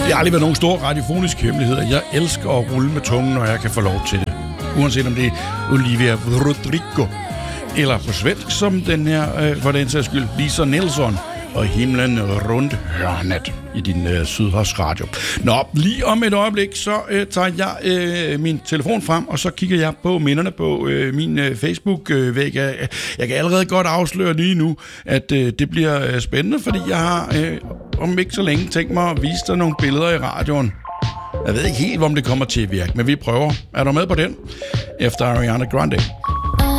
Det har aldrig været nogen stor radiofonisk hemmelighed. Jeg elsker at rulle med tungen, når jeg kan få lov til det. Uanset om det er Olivia Rodrigo, eller på svensk, som den her, for den sags skyld, Lisa Nilsson og Himlen rundt hørnet i din Sydhavsradio. Nå, lige om et øjeblik, så tager jeg min telefon frem, og så kigger jeg på minderne på min Facebook-væg. Jeg kan allerede godt afsløre lige nu, at det bliver spændende, fordi jeg har om ikke så længe tænkt mig at vise dig nogle billeder i radioen. Jeg ved ikke helt, om det kommer til at virke, men vi prøver. Er du med på den? Efter Ariana Grande.